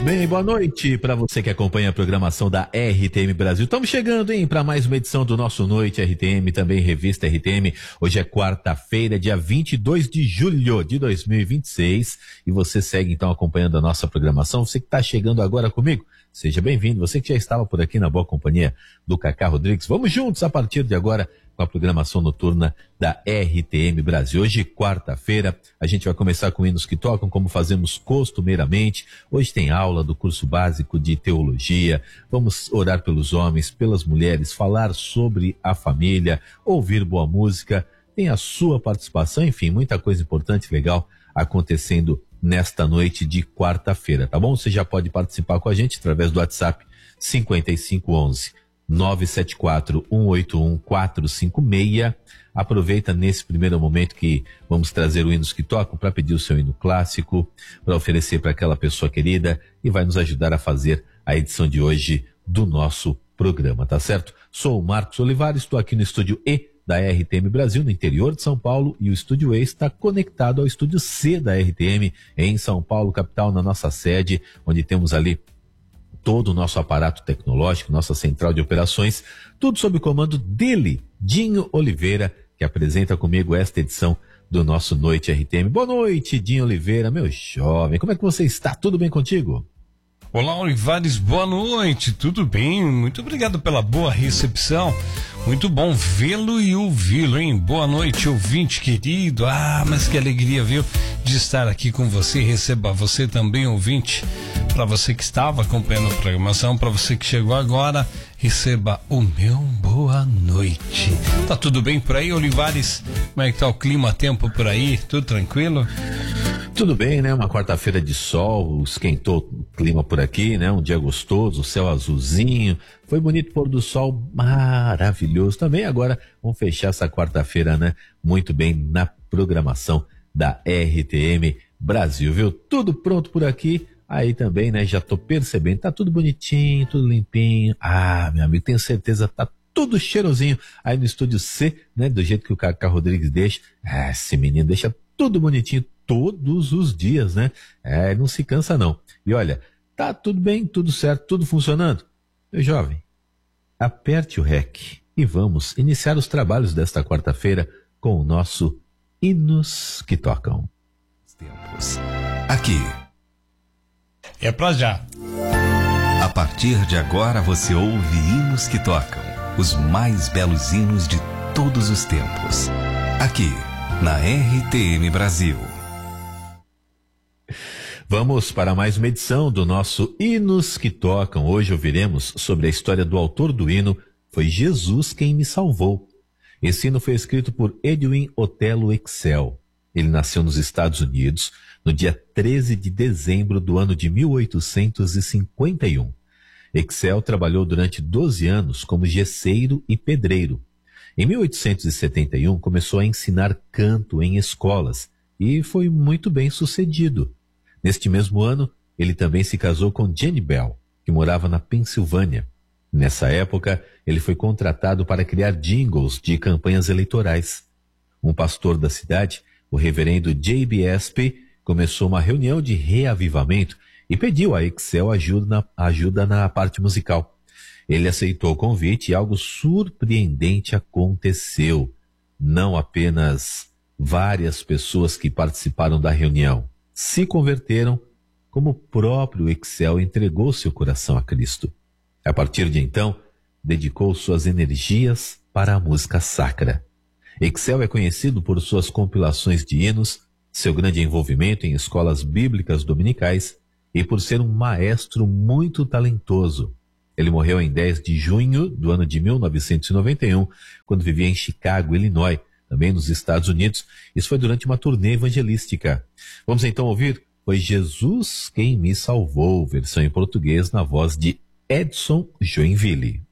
Muito bem, boa noite para você que acompanha a programação da RTM Brasil. Estamos chegando, hein, para mais uma edição do nosso Noite RTM, também Revista RTM. Hoje é quarta-feira, dia 22 de julho de 2026 e você segue então acompanhando a nossa programação. Você que está chegando agora comigo, seja bem-vindo. Você que já estava por aqui na boa companhia do Cacá Rodrigues, vamos juntos a partir de agora com a programação noturna da RTM Brasil. Hoje, quarta-feira, a gente vai começar com hinos que tocam, como fazemos costumeiramente. Hoje tem aula do curso básico de teologia. Vamos orar pelos homens, pelas mulheres, falar sobre a família, ouvir boa música. Tem a sua participação, enfim, muita coisa importante e legal acontecendo nesta noite de quarta-feira, tá bom? Você já pode participar com a gente através do WhatsApp 5511-974-181-456. Aproveita nesse primeiro momento que vamos trazer o hinos que tocam para pedir o seu hino clássico, para oferecer para aquela pessoa querida e vai nos ajudar a fazer a edição de hoje do nosso programa, tá certo? Sou o Marcos Olivares, estou aqui no estúdio E da RTM Brasil, no interior de São Paulo, e o estúdio E está conectado ao estúdio C da RTM em São Paulo, capital, na nossa sede, onde temos ali todo o nosso aparato tecnológico, nossa central de operações, tudo sob o comando dele, Dinho Oliveira, que apresenta comigo esta edição do nosso Noite RTM. Boa noite, Dinho Oliveira, meu jovem, como é que você está? Tudo bem contigo? Olá, Olivares, boa noite, tudo bem? Muito obrigado pela boa recepção, muito bom vê-lo e ouvi-lo, hein? Boa noite, ouvinte querido, mas que alegria, viu, de estar aqui com você. Receba você também, ouvinte, para você que estava acompanhando a programação, para você que chegou agora, receba o meu boa noite. Tá tudo bem por aí, Olivares? Como é que tá o clima, tempo por aí? Tudo tranquilo? Tudo bem, né? Uma quarta-feira de sol, esquentou o clima por aqui, né? Um dia gostoso, o céu azulzinho, foi bonito o pôr do sol, maravilhoso também. Agora vamos fechar essa quarta-feira, né? Muito bem na programação da RTM Brasil, viu? Tudo pronto por aqui, aí também, né? Já tô percebendo, tá tudo bonitinho, tudo limpinho. Meu amigo, tenho certeza, tá tudo cheirosinho aí no estúdio C, né? Do jeito que o Cacá Rodrigues deixa. Esse menino deixa tudo bonitinho todos os dias, né? Não se cansa não. E olha, tá tudo bem, tudo certo, tudo funcionando. Meu jovem, aperte o REC e vamos iniciar os trabalhos desta quarta-feira com o nosso Hinos que Tocam. Tempos. Aqui. É pra já. A partir de agora você ouve hinos que tocam, os mais belos hinos de todos os tempos. Aqui, na RTM Brasil. Vamos para mais uma edição do nosso Hinos que Tocam. Hoje ouviremos sobre a história do autor do hino Foi Jesus Quem Me Salvou. Esse hino foi escrito por Edwin Otelo Excel. Ele nasceu nos Estados Unidos no dia 13 de dezembro do ano de 1851. Excel trabalhou durante 12 anos como gesseiro e pedreiro. Em 1871 começou a ensinar canto em escolas e foi muito bem sucedido. Neste mesmo ano, ele também se casou com Jenny Bell, que morava na Pensilvânia. Nessa época, ele foi contratado para criar jingles de campanhas eleitorais. Um pastor da cidade, o reverendo J.B. Espy, começou uma reunião de reavivamento e pediu a Excel ajuda na parte musical. Ele aceitou o convite e algo surpreendente aconteceu. Não apenas várias pessoas que participaram da reunião se converteram, como o próprio Excel entregou seu coração a Cristo. A partir de então, dedicou suas energias para a música sacra. Excel é conhecido por suas compilações de hinos, seu grande envolvimento em escolas bíblicas dominicais e por ser um maestro muito talentoso. Ele morreu em 10 de junho do ano de 1991, quando vivia em Chicago, Illinois, também nos Estados Unidos. Isso foi durante uma turnê evangelística. Vamos então ouvir Foi Jesus Quem Me Salvou, versão em português na voz de Edson Joinville.